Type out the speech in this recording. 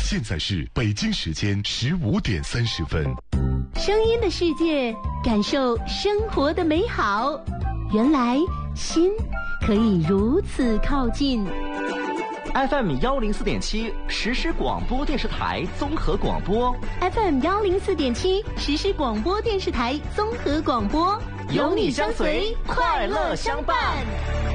现在是北京时间15:30。 声音的世界，感受生活的美好。原来心可以如此靠近。 FM 104.7实时广播电视台综合广播。 FM 104.7实时广播电视台综合广播， 有你相随，快乐相伴。